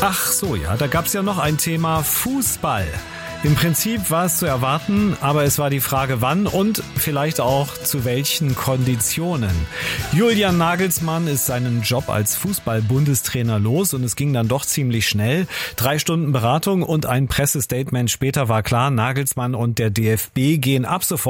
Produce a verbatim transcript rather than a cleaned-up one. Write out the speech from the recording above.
Ach so, ja, da gab's ja noch ein Thema Fußball. Im Prinzip war es zu erwarten, aber es war die Frage, wann und vielleicht auch zu welchen Konditionen. Julian Nagelsmann ist seinen Job als Fußball-Bundestrainer los und es ging dann doch ziemlich schnell. Drei Stunden Beratung und ein Pressestatement später war klar, Nagelsmann und der D F B gehen ab sofort